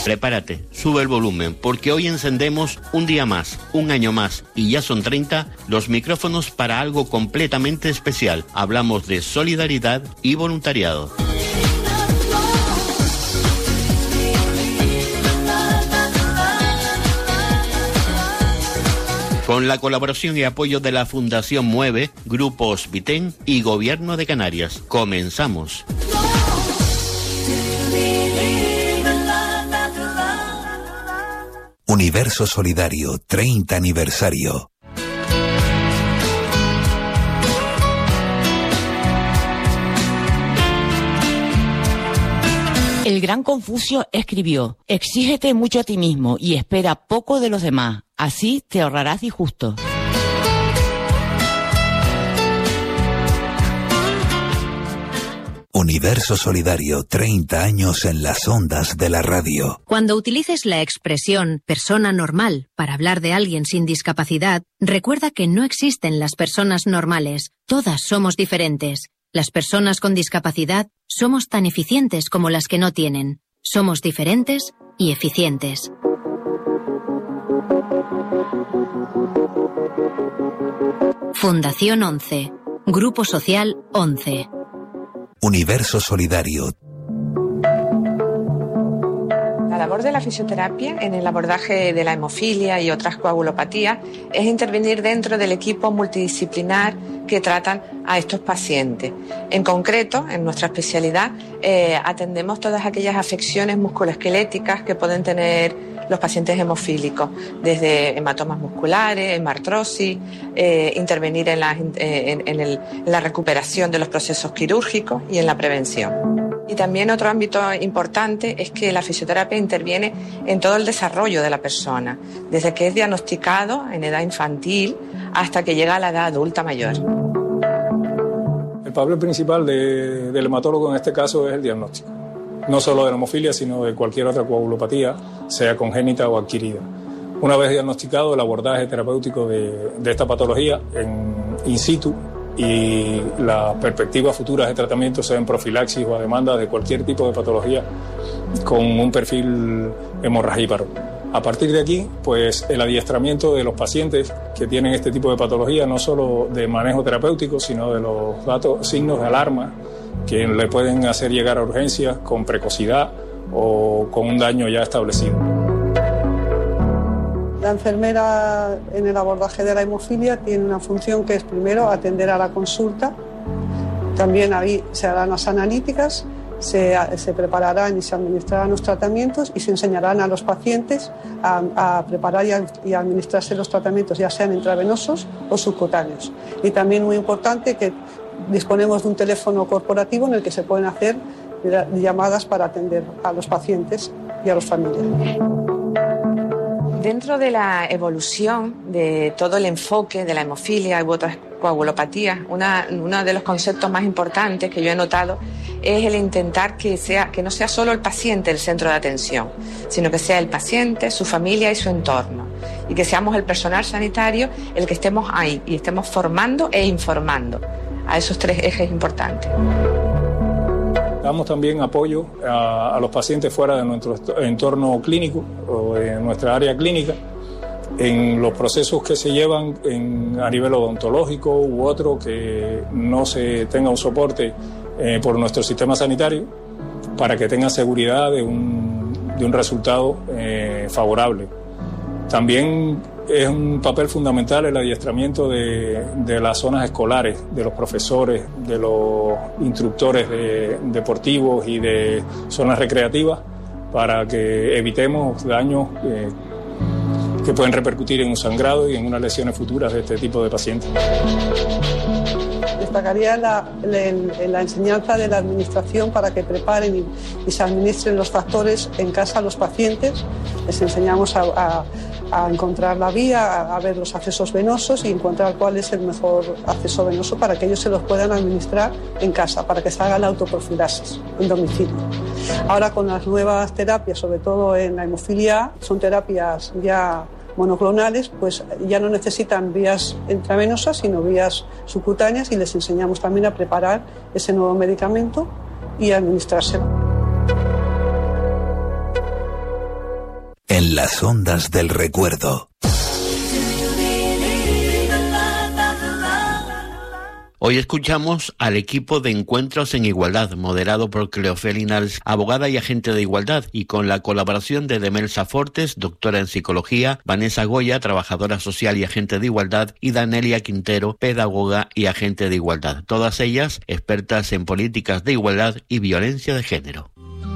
Prepárate, sube el volumen, porque hoy encendemos un día más, un año más, y ya son 30 los micrófonos para algo completamente especial. Hablamos de solidaridad y voluntariado. Con la colaboración y apoyo de la Fundación Mueve, Grupo Hospitén y Gobierno de Canarias. Comenzamos. Universo Solidario, 30 aniversario. El gran Confucio escribió: exígete mucho a ti mismo y espera poco de los demás, así te ahorrarás disgustos. Universo Solidario, 30 años en las ondas de la radio. Cuando utilices la expresión persona normal para hablar de alguien sin discapacidad, recuerda que no existen las personas normales. Todas somos diferentes. Las personas con discapacidad somos tan eficientes como las que no tienen. Somos diferentes y eficientes. Fundación 11. Grupo Social 11. Universo Solidario. La labor de la fisioterapia en el abordaje de la hemofilia y otras coagulopatías es intervenir dentro del equipo multidisciplinar que tratan a estos pacientes. En concreto, en nuestra especialidad, atendemos todas aquellas afecciones musculoesqueléticas que pueden tener los pacientes hemofílicos, desde hematomas musculares, hemartrosis, intervenir en la recuperación de los procesos quirúrgicos y en la prevención. Y también otro ámbito importante es que la fisioterapia interviene en todo el desarrollo de la persona, desde que es diagnosticado en edad infantil hasta que llega a la edad adulta mayor. El papel principal del hematólogo en este caso es el diagnóstico, no solo de la hemofilia, sino de cualquier otra coagulopatía, sea congénita o adquirida. Una vez diagnosticado, el abordaje terapéutico de esta patología in situ y las perspectivas futuras de tratamiento, sea en profilaxis o a demanda de cualquier tipo de patología con un perfil hemorragíparo. A partir de aquí, pues el adiestramiento de los pacientes que tienen este tipo de patología, no solo de manejo terapéutico, sino de los signos de alarma que le pueden hacer llegar a urgencias con precocidad o con un daño ya establecido. La enfermera en el abordaje de la hemofilia tiene una función que es primero atender a la consulta, también ahí se harán las analíticas, se prepararán y se administrarán los tratamientos y se enseñarán a los pacientes a preparar y a administrarse los tratamientos, ya sean intravenosos o subcutáneos. Y también muy importante que disponemos de un teléfono corporativo en el que se pueden hacer llamadas para atender a los pacientes y a los familiares. Dentro de la evolución de todo el enfoque de la hemofilia u otras coagulopatías, uno de los conceptos más importantes que yo he notado es el intentar que no sea solo el paciente el centro de atención, sino que sea el paciente, su familia y su entorno, y que seamos el personal sanitario el que estemos ahí y estemos formando e informando a esos tres ejes importantes. Damos también apoyo a los pacientes fuera de nuestro entorno clínico o de nuestra área clínica en los procesos que se llevan a nivel odontológico u otro, que no se tenga un soporte por nuestro sistema sanitario para que tengan seguridad de un resultado favorable. También es un papel fundamental el adiestramiento de las zonas escolares, de los profesores, de los instructores deportivos y de zonas recreativas, para que evitemos daños que pueden repercutir en un sangrado y en unas lesiones futuras de este tipo de pacientes. Destacaría la enseñanza de la administración para que preparen y se administren los factores en casa a los pacientes. Les enseñamos a encontrar la vía, a ver los accesos venosos y encontrar cuál es el mejor acceso venoso para que ellos se los puedan administrar en casa, para que se haga la autoprofilaxis en domicilio. Ahora con las nuevas terapias, sobre todo en la hemofilia, son terapias ya monoclonales, pues ya no necesitan vías intravenosas, sino vías subcutáneas, y les enseñamos también a preparar ese nuevo medicamento y a administrárselo. en las ondas del recuerdo. Hoy escuchamos al equipo de Encuentros en Igualdad, moderado por Cleofé Linares, abogada y agente de igualdad, y con la colaboración de Demelsa Fortes, doctora en psicología, Vanessa Goya, trabajadora social y agente de igualdad, y Danelia Quintero, pedagoga y agente de igualdad. Todas ellas expertas en políticas de igualdad y violencia de género.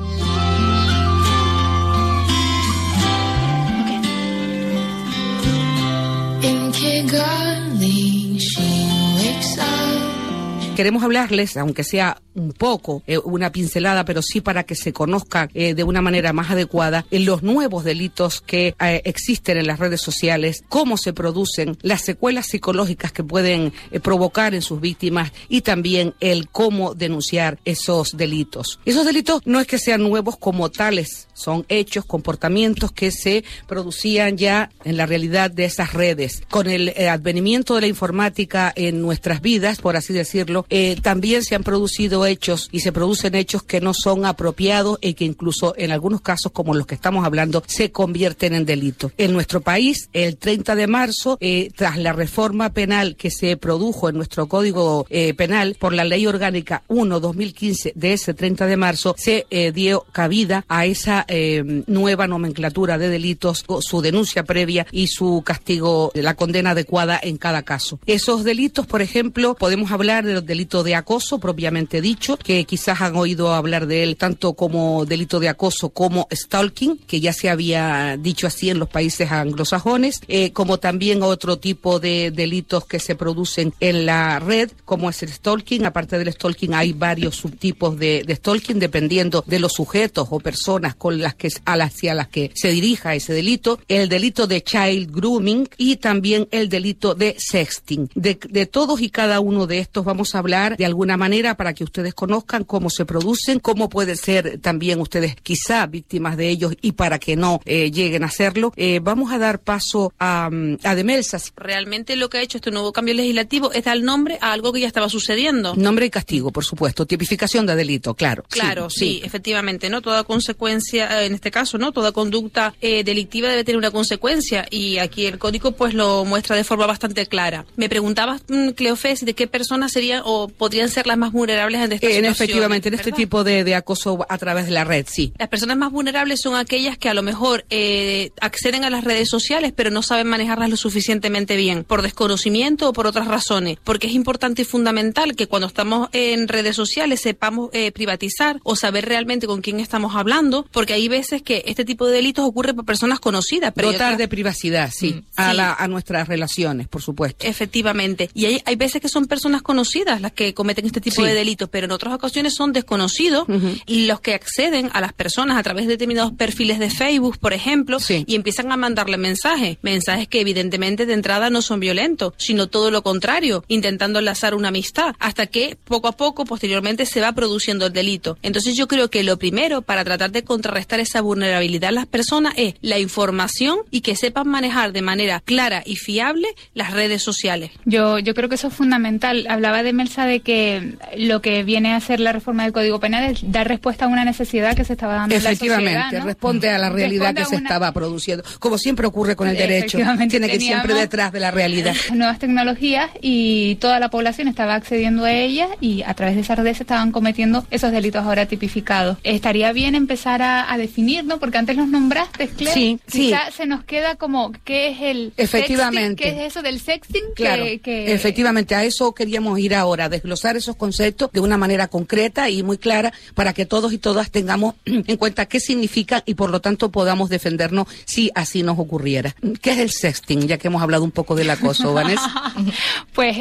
Queremos hablarles, aunque sea un poco, una pincelada, pero sí para que se conozcan de una manera más adecuada los nuevos delitos que existen en las redes sociales, cómo se producen, las secuelas psicológicas que pueden provocar en sus víctimas y también el cómo denunciar esos delitos. Esos delitos no es que sean nuevos como tales, son hechos, comportamientos que se producían ya en la realidad de esas redes. Con el advenimiento de la informática en nuestras vidas, por así decirlo, también se han producido hechos y se producen hechos que no son apropiados y que incluso en algunos casos, como los que estamos hablando, se convierten en delito. En nuestro país, el 30 de marzo, tras la reforma penal que se produjo en nuestro Código Penal por la Ley Orgánica 1/2015 de ese 30 de marzo, se dio cabida a esa nueva nomenclatura de delitos, su denuncia previa y su castigo, la condena adecuada en cada caso. Esos delitos, por ejemplo, podemos hablar de los delitos de acoso propiamente dicho, que quizás han oído hablar de él tanto como delito de acoso como stalking, que ya se había dicho así en los países anglosajones, como también otro tipo de delitos que se producen en la red, como es el stalking. Aparte del stalking hay varios subtipos de stalking dependiendo de los sujetos o personas hacia las que se dirija ese delito, el delito de child grooming y también el delito de sexting. De todos y cada uno de estos vamos a hablar de alguna manera para que ustedes conozcan cómo se producen, cómo pueden ser también ustedes quizá víctimas de ellos y para que no lleguen a hacerlo. Vamos a dar paso a Demelsa. Realmente lo que ha hecho este nuevo cambio legislativo es dar nombre a algo que ya estaba sucediendo. Nombre y castigo, por supuesto. Tipificación de delito, claro. Claro, sí, efectivamente, ¿no? Toda consecuencia, en este caso, ¿no? Toda conducta delictiva debe tener una consecuencia y aquí el código pues lo muestra de forma bastante clara. Me preguntabas, Cleofé, de qué personas serían o podrían ser las más vulnerables en esta situación. Efectivamente, en este tipo de acoso a través de la red, sí. Las personas más vulnerables son aquellas que a lo mejor acceden a las redes sociales pero no saben manejarlas lo suficientemente bien, por desconocimiento o por otras razones, porque es importante y fundamental que cuando estamos en redes sociales sepamos privatizar o saber realmente con quién estamos hablando, porque hay veces que este tipo de delitos ocurre por personas conocidas. Pero dotar de privacidad, sí, a nuestras relaciones, por supuesto. Efectivamente. Y hay veces que son personas conocidas las que cometen este tipo de delitos, pero en otras ocasiones son desconocidos y los que acceden a las personas a través de determinados perfiles de Facebook, por ejemplo, y empiezan a mandarle mensajes que evidentemente de entrada no son violentos, sino todo lo contrario, intentando enlazar una amistad, hasta que poco a poco, posteriormente, se va produciendo el delito. Entonces yo creo que lo primero para tratar de contrarrestar esa vulnerabilidad en las personas es la información y que sepan manejar de manera clara y fiable las redes sociales. Yo creo que eso es fundamental. Hablaba Demelsa de que lo que viene a hacer la reforma del Código Penal es dar respuesta a una necesidad que se estaba dando en la sociedad, ¿no? Efectivamente, responde a la realidad que se estaba produciendo. Como siempre ocurre con el derecho, tiene que ir siempre detrás de la realidad. Nuevas tecnologías y toda la población estaba accediendo a ellas y a través de esas redes se estaban cometiendo esos delitos ahora tipificados. Estaría bien empezar a definir, ¿no? Porque antes los nombraste, Claire. Sí. Quizá se nos queda como, ¿qué es el sexting? ¿Qué es eso del sexting? Claro, efectivamente, a eso queríamos ir ahora, desglosar esos conceptos de una manera concreta y muy clara para que todos y todas tengamos en cuenta qué significa y por lo tanto podamos defendernos si así nos ocurriera. ¿Qué es el sexting? Ya que hemos hablado un poco del acoso, Vanessa. Pues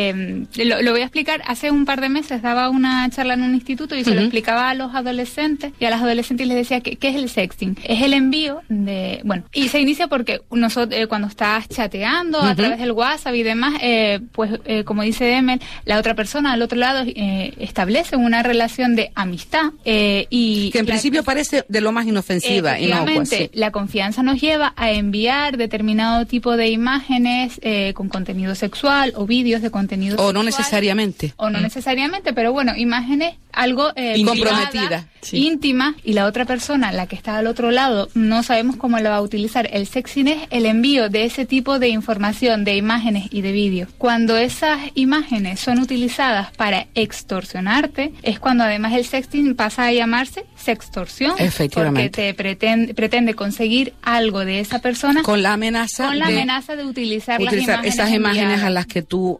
lo voy a explicar. Hace un par de meses daba una charla en un instituto y se lo explicaba a los adolescentes y a las adolescentes les decía ¿qué es el sexting? Es el envío de... Bueno, y se inicia porque nosotros cuando estás chateando a través del WhatsApp y demás, como dice Demel, la otra persona al otro lado establece una relación de amistad y que en principio parece de lo más inofensiva. Efectivamente, la confianza nos lleva a enviar determinado tipo de imágenes con contenido sexual o vídeos de contenido sexual. O no necesariamente. O no necesariamente, pero bueno, imágenes algo comprometida, íntima, y la otra persona, la que está al otro lado, no sabemos cómo la va a utilizar. El sexting es el envío de ese tipo de información, de imágenes y de vídeos. Cuando esas imágenes son utilizadas para extorsionarte, es cuando además el sexting pasa a llamarse sextorsión. Efectivamente. Porque te pretende conseguir algo de esa persona con la amenaza de utilizar las imágenes esas imágenes a las que tú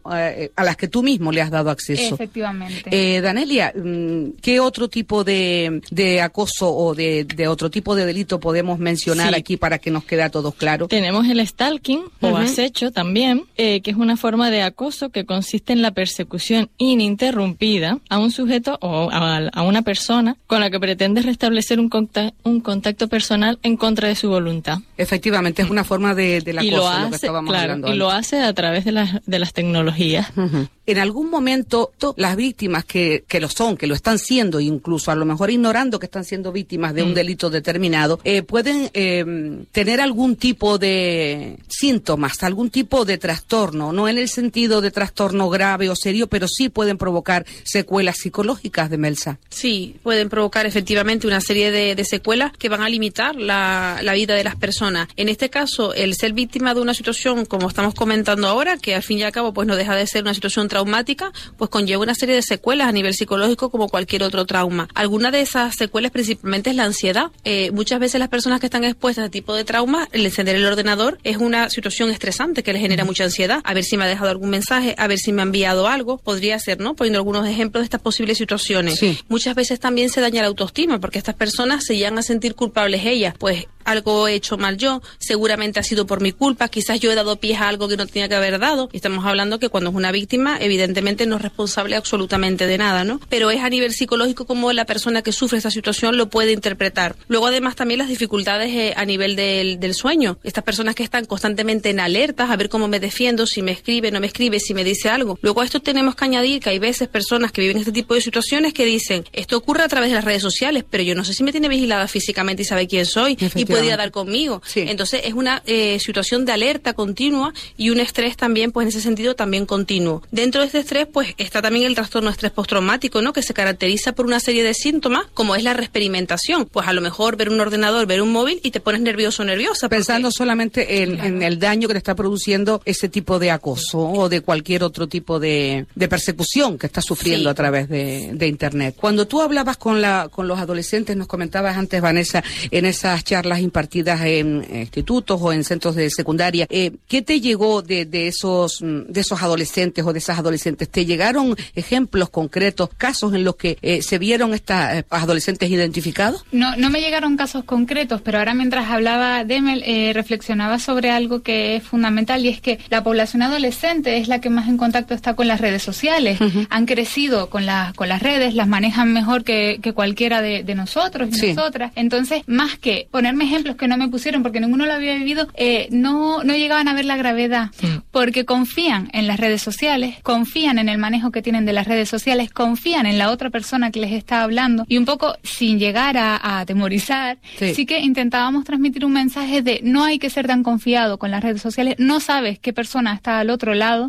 mismo le has dado acceso. Efectivamente. Danelia, ¿qué otro tipo de acoso o de otro tipo de delito podemos mencionar aquí para que nos quede a todos claro? Tenemos el stalking o acecho también, que es una forma de acoso que consiste en la persecución ininterrumpida a un sujeto o a una persona con la que pretende restablecer un contacto personal en contra de su voluntad. Efectivamente, es una forma del acoso, lo que estábamos hablando antes. Y lo hace a través de las tecnologías. En algún momento, las víctimas que lo están siendo, incluso a lo mejor ignorando que están siendo víctimas de un delito determinado, pueden tener algún tipo de síntomas, algún tipo de trastorno, no en el sentido de trastorno grave o serio, pero sí pueden provocar secuelas psicológicas, de Melsa. Sí, pueden provocar efectivamente una serie de secuelas que van a limitar la vida de las personas. En este caso, el ser víctima de una situación, como estamos comentando ahora, que al fin y al cabo pues no deja de ser una situación traumática, pues conlleva una serie de secuelas a nivel psicológico como cualquier otro trauma. Alguna de esas secuelas principalmente es la ansiedad. Muchas veces las personas que están expuestas a este tipo de traumas, el encender el ordenador es una situación estresante que les genera mucha ansiedad. A ver si me ha dejado algún mensaje, a ver si me ha enviado algo. Podría ser, ¿no? Poniendo algunos ejemplos de estas posibles situaciones. Sí. Muchas veces también se daña la autoestima porque estas personas se llegan a sentir culpables ellas. Pues algo he hecho mal yo, seguramente ha sido por mi culpa, quizás yo he dado pie a algo que no tenía que haber dado. Y estamos hablando que cuando es una víctima, evidentemente no es responsable absolutamente de nada, ¿no? Pero es a nivel psicológico como la persona que sufre esta situación lo puede interpretar. Luego además también las dificultades a nivel del sueño. Estas personas que están constantemente en alertas, a ver cómo me defiendo, si me escribe, no me escribe, si me dice algo. Luego a esto tenemos que añadir que hay veces personas que viven este tipo de situaciones que dicen, esto ocurre a través de las redes sociales, pero yo no sé si me tiene vigilada físicamente y sabe quién soy y puede ir a dar conmigo. Sí. Entonces es una situación de alerta continua y un estrés también, pues en ese sentido también continuo. Dentro de este estrés, pues está también el trastorno de estrés postraumático, ¿no? Que se caracteriza por una serie de síntomas, como es la reexperimentación. Pues a lo mejor ver un ordenador, ver un móvil y te pones nervioso o nerviosa. Pensando solamente en el daño que te está produciendo ese tipo de acoso o de cualquier otro tipo de persecución que estás sufriendo a través de Internet. Cuando tú hablabas con los adolescentes, nos comentabas antes, Vanessa, en esas charlas impartidas en institutos o en centros de secundaria, ¿qué te llegó de esos adolescentes o de esas adolescentes? ¿Te llegaron ejemplos concretos, casos en los que se vieron estas adolescentes identificados? No me llegaron casos concretos, pero ahora mientras hablaba Demel, reflexionaba sobre algo que es fundamental, y es que la población adolescente es la que más en contacto está con las redes sociales. Han crecido con las redes, las manejan mejor que cualquiera de nosotros y nosotras. Entonces, más que ponerme ejemplos que no me pusieron porque ninguno lo había vivido, no llegaban a ver la gravedad, porque confían en las redes sociales, confían en el manejo que tienen de las redes sociales, confían en la otra persona que les está hablando, y un poco sin llegar a atemorizar, sí que intentábamos transmitir un mensaje de no hay que ser tan confiado con las redes sociales, no sabes qué persona está al otro lado,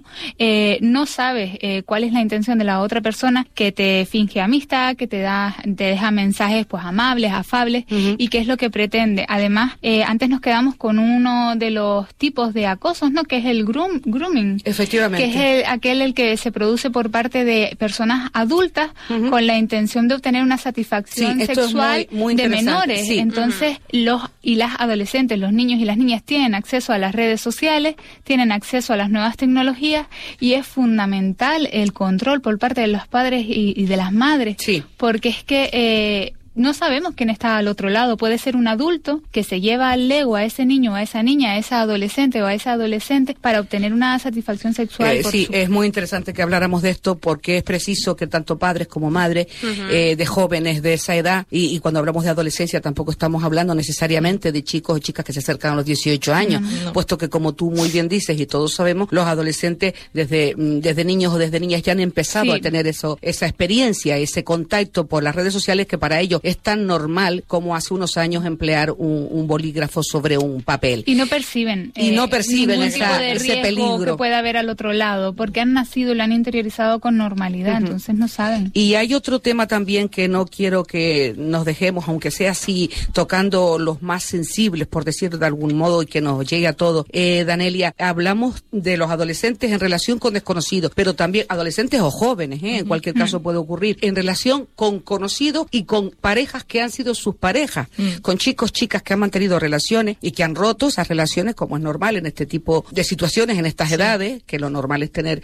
no sabes cuál es la intención de la otra persona, que te finge amistad, que te deja mensajes pues amables, afables, y qué es lo que pretende. Además, antes nos quedamos con uno de los tipos de acosos, ¿no? Que es el grooming. Efectivamente. Que es aquel que se produce por parte de personas adultas con la intención de obtener una satisfacción sexual muy de menores. Entonces, los y las adolescentes, los niños y las niñas tienen acceso a las redes sociales, tienen acceso a las nuevas tecnologías, y es fundamental el control por parte de los padres y de las madres. Porque es que no sabemos quién está al otro lado. Puede ser un adulto que se lleva al lego a ese niño, a esa niña, a esa adolescente o a ese adolescente para obtener una satisfacción sexual. Es muy interesante que habláramos de esto, porque es preciso que tanto padres como madres de jóvenes de esa edad, y cuando hablamos de adolescencia tampoco estamos hablando necesariamente de chicos o chicas que se acercan a los 18 años, puesto que, como tú muy bien dices y todos sabemos, los adolescentes desde niños o desde niñas ya han empezado a tener esa experiencia, ese contacto por las redes sociales, que para ellos es tan normal como hace unos años emplear un bolígrafo sobre un papel. Y no perciben ningún tipo de ese peligro que pueda haber al otro lado, porque han nacido y lo han interiorizado con normalidad, entonces no saben. Y hay otro tema también que no quiero que nos dejemos, aunque sea así, tocando los más sensibles, por decirlo de algún modo, y que nos llegue a todos. Danelia, hablamos de los adolescentes en relación con desconocidos, pero también adolescentes o jóvenes, en cualquier caso puede ocurrir, en relación con conocidos y con parejas que han sido sus parejas, con chicos, chicas que han mantenido relaciones y que han roto esas relaciones, como es normal en este tipo de situaciones, en estas edades, que lo normal es tener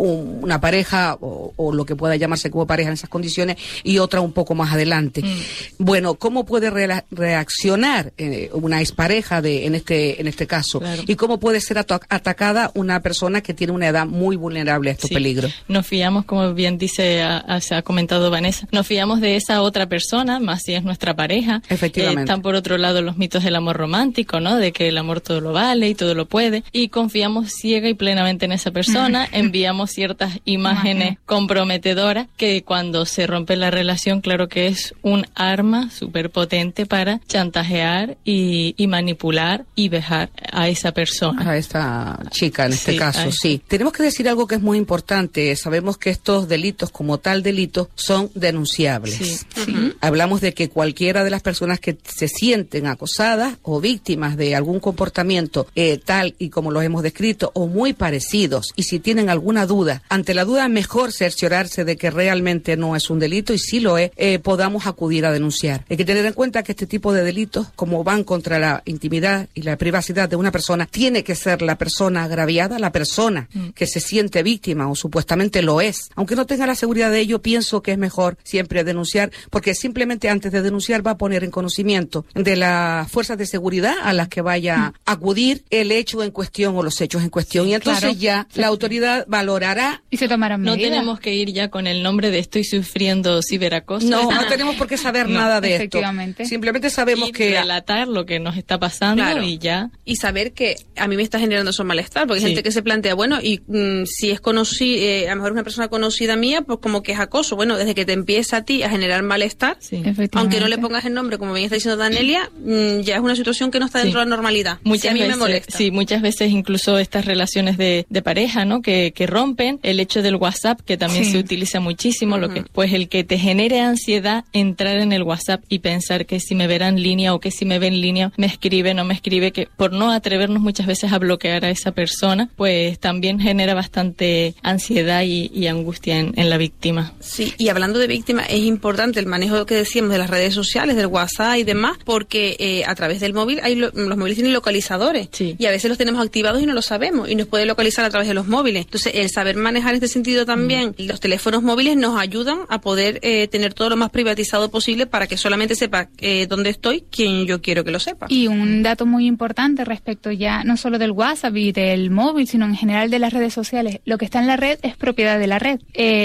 una pareja o lo que pueda llamarse como pareja en esas condiciones, y otra un poco más adelante. Bueno, ¿cómo puede reaccionar una expareja en este caso? Claro. ¿Y cómo puede ser atacada una persona que tiene una edad muy vulnerable a estos peligros? Nos fiamos, como bien dice, se ha comentado Vanessa, nos fiamos de esa otra persona, más si es nuestra pareja. Efectivamente. Están por otro lado los mitos del amor romántico, ¿no? De que el amor todo lo vale y todo lo puede, y confiamos ciega y plenamente en esa persona, enviamos ciertas imágenes comprometedoras que cuando se rompe la relación, claro que es un arma súper potente para chantajear y manipular y vejar a esa persona. A esta chica en este caso, sí. Tenemos que decir algo que es muy importante. Sabemos que estos delitos, como tal delitos, son denunciables. Sí. Hablamos de que cualquiera de las personas que se sienten acosadas o víctimas de algún comportamiento tal y como los hemos descrito, o muy parecidos, y si tienen alguna duda, ante la duda mejor cerciorarse de que realmente no es un delito, y si lo es, podamos acudir a denunciar. Hay que tener en cuenta que este tipo de delitos, como van contra la intimidad y la privacidad de una persona, tiene que ser la persona agraviada, la persona que se siente víctima o supuestamente lo es. Aunque no tenga la seguridad de ello, pienso que es mejor siempre denunciar, porque simplemente antes de denunciar va a poner en conocimiento de las fuerzas de seguridad a las que vaya a acudir el hecho en cuestión o los hechos en cuestión, y entonces ya la autoridad valorará y se tomarán medidas. No tenemos que ir ya con el nombre de estoy sufriendo ciberacoso. No tenemos por qué saber nada de esto. Simplemente sabemos que relatar lo que nos está pasando y ya. Y saber que a mí me está generando eso malestar, porque hay gente que se plantea, bueno, y si es conocida, a lo mejor una persona conocida mía, pues como que es acoso. Bueno, desde que te empieza a ti a generar malestar, aunque no le pongas el nombre, como bien está diciendo Danelia, ya es una situación que no está dentro de la normalidad. Muchas veces, me molesta. Sí, muchas veces incluso estas relaciones de pareja, ¿no? Que rompen, el hecho del WhatsApp, que también se utiliza muchísimo, lo que pues el que te genere ansiedad entrar en el WhatsApp y pensar que si me verá en línea o que si me ve en línea me escribe, no me escribe, que por no atrevernos muchas veces a bloquear a esa persona, pues también genera bastante ansiedad y angustia en la víctima. Sí, y hablando de víctima, es importante el manejo que decíamos de las redes sociales, del WhatsApp y demás, porque a través del móvil los móviles tienen localizadores y a veces los tenemos activados y no lo sabemos, y nos puede localizar a través de los móviles. Entonces, el saber manejar en este sentido también, los teléfonos móviles nos ayudan a poder tener todo lo más privatizado posible para que solamente sepa dónde estoy quien yo quiero que lo sepa. Y un dato muy importante respecto ya no solo del WhatsApp y del móvil, sino en general de las redes sociales. Lo que está en la red es propiedad de la red.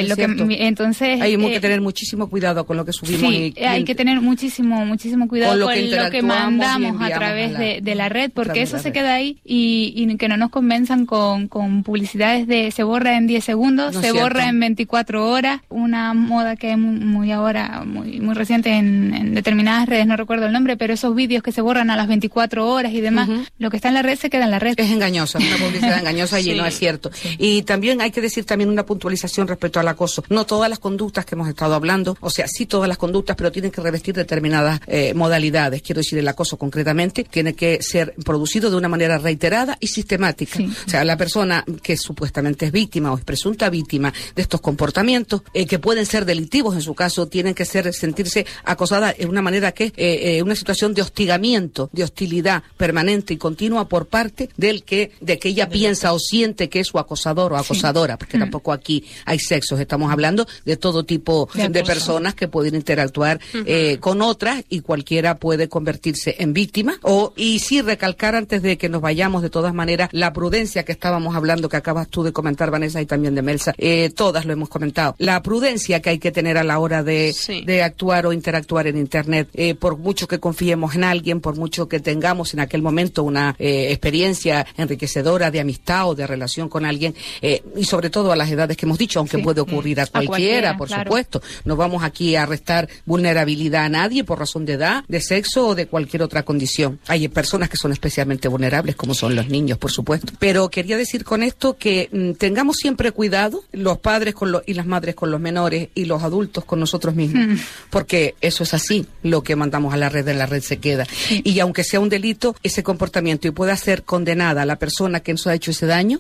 Entonces hay que tener muchísimo cuidado con lo que subimos. Hay que tener muchísimo cuidado con lo que mandamos a través de la red, porque eso se queda ahí y que no nos convenzan con publicidades de se borra en 10 segundos, se borra en 24 horas, una moda que es muy reciente en determinadas redes, no recuerdo el nombre, pero esos vídeos que se borran a las 24 horas y demás, lo que está en la red se queda en la red. Es engañosa, es una publicidad engañosa y no es cierto. Y también hay que decir también una puntualización respecto al acoso. No todas las conductas que hemos estado hablando, o sea, sí todas las conductas, pero tienen que revestir determinadas modalidades. Quiero decir, el acoso concretamente tiene que ser producido de una manera reiterada y sistemática. O sea, la persona que supuestamente es víctima o es presunta víctima de estos comportamientos, que pueden ser delictivos en su caso, tienen que sentirse acosada en una manera que es una situación de hostigamiento, de hostilidad permanente y continua por parte de que ella piensa o siente que es su acosador o acosadora, porque tampoco aquí hay sexos, estamos hablando de todo tipo de personas que pueden interactuar con otras, y cualquiera puede convertirse en víctima. Y sí recalcar, antes de que nos vayamos, de todas maneras, la prudencia que estábamos hablando, que acabas tú de comentar, Vanessa, y también de Melsa, todas lo hemos comentado, la prudencia que hay que tener a la hora de actuar o interactuar en Internet, por mucho que confiemos en alguien, por mucho que tengamos en aquel momento una experiencia enriquecedora de amistad o de relación con alguien, y sobre todo a las edades que hemos dicho, aunque puede ocurrir a cualquiera, por supuesto. No vamos aquí a restar vulnerabilidad vulnerabilidad a nadie por razón de edad, de sexo o de cualquier otra condición. Hay personas que son especialmente vulnerables, como son los niños, por supuesto. Pero quería decir con esto que tengamos siempre cuidado, los padres y las madres con los menores y los adultos con nosotros mismos, porque eso es así, lo que mandamos a la red, en la red se queda. Y aunque sea un delito, ese comportamiento y pueda ser condenada a la persona que nos ha hecho ese daño,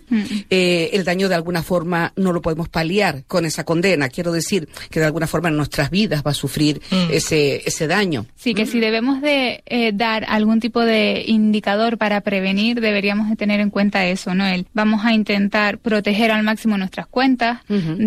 el daño de alguna forma no lo podemos paliar con esa condena. Quiero decir que de alguna forma en nuestras vidas va a sufrir ese daño. Sí, que si debemos de dar algún tipo de indicador para prevenir, deberíamos de tener en cuenta eso, ¿no? Vamos a intentar proteger al máximo nuestras cuentas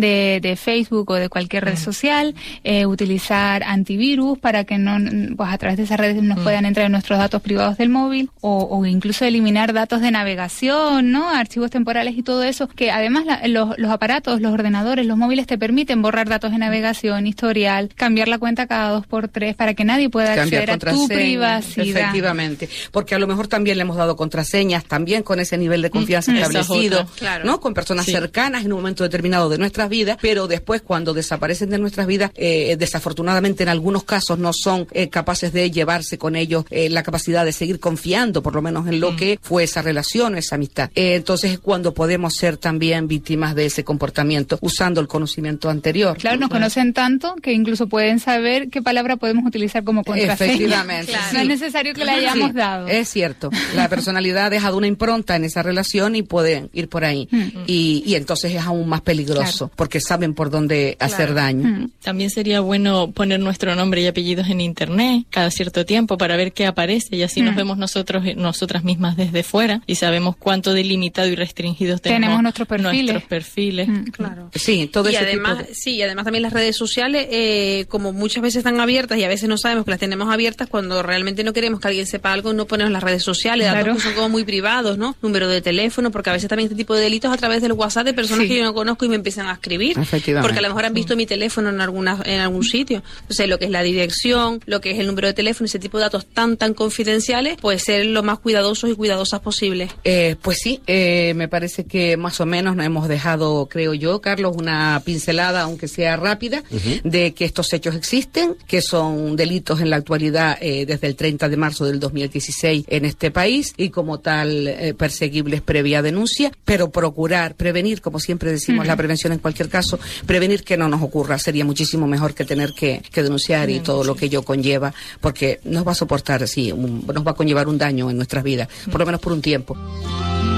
de Facebook o de cualquier red social, utilizar antivirus para que no, pues a través de esas redes nos puedan entrar nuestros datos privados del móvil, o incluso eliminar datos de navegación, ¿no? Archivos temporales y todo eso, que además los aparatos, los ordenadores, los móviles te permiten borrar datos de navegación, historial, cambiar la cuenta cada 2x3 para que nadie pueda acceder a tu privacidad. Efectivamente, porque a lo mejor también le hemos dado contraseñas, también con ese nivel de confianza establecido, ¿no? Con personas cercanas en un momento determinado de nuestras vidas, pero después cuando desaparecen de nuestras vidas, desafortunadamente en algunos casos no son capaces de llevarse con ellos la capacidad de seguir confiando, por lo menos en lo que fue esa relación, esa amistad. Entonces es cuando podemos ser también víctimas de ese comportamiento, usando el conocimiento anterior. Claro, nos conocen tanto que incluso pueden saber qué palabra podemos utilizar como contraseña. Efectivamente. No es necesario que la hayamos dado. Es cierto. La personalidad ha dejado una impronta en esa relación y pueden ir por ahí. Y entonces es aún más peligroso, porque saben por dónde hacer daño. También sería bueno poner nuestro nombre y apellidos en internet cada cierto tiempo para ver qué aparece, y así nos vemos nosotras mismas desde fuera y sabemos cuánto delimitado y restringidos tenemos nuestros perfiles. Claro. Sí, todo y ese además, tipo de... sí, además también las redes sociales, como muchas veces están abiertas y a veces no sabemos que las tenemos abiertas, cuando realmente no queremos que alguien sepa algo, no ponemos las redes sociales, datos que son como muy privados, ¿no? Número de teléfono, porque a veces también este tipo de delitos a través del WhatsApp de personas que yo no conozco y me empiezan a escribir, porque a lo mejor han visto mi teléfono en algún sitio. Entonces, lo que es la dirección, lo que es el número de teléfono, ese tipo de datos tan confidenciales, pues ser lo más cuidadosos y cuidadosas posible. Pues sí, me parece que más o menos nos hemos dejado, creo yo, Carlos, una pincelada, aunque sea rápida, de que estos hechos existen, que son delitos en la actualidad desde el 30 de marzo del 2016 en este país, y como tal perseguibles previa denuncia, pero procurar prevenir, como siempre decimos, la prevención en cualquier caso, prevenir que no nos ocurra, sería muchísimo mejor que tener que denunciar y todo lo que ello conlleva, porque nos va a soportar, nos va a conllevar un daño en nuestras vidas, por lo menos por un tiempo.